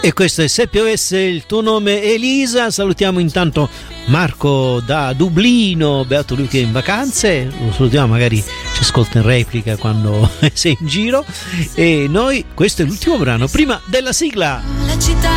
E questo è Se piovesse il tuo nome Elisa. Salutiamo intanto Marco da Dublino, beato lui che è in vacanze, lo salutiamo, magari ci ascolta in replica quando sei in giro. E noi, questo è l'ultimo brano prima della sigla.